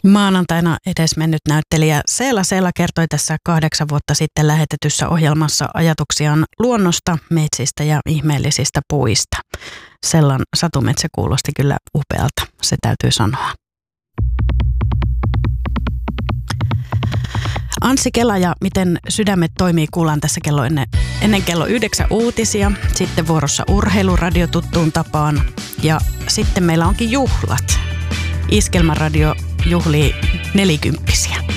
Maanantaina edesmennyt näyttelijä Seela Seela kertoi tässä 8 vuotta sitten lähetetyssä ohjelmassa ajatuksiaan luonnosta, metsistä ja ihmeellisistä puista. Sellan satumetsä kuulosti kyllä upealta, se täytyy sanoa. Anssi Kela ja Miten sydämet toimii kuullaan tässä ennen kello 9 uutisia. Sitten vuorossa urheiluradio tuttuun tapaan. Ja sitten meillä onkin juhlat. Iskelmäradio juhlii 40.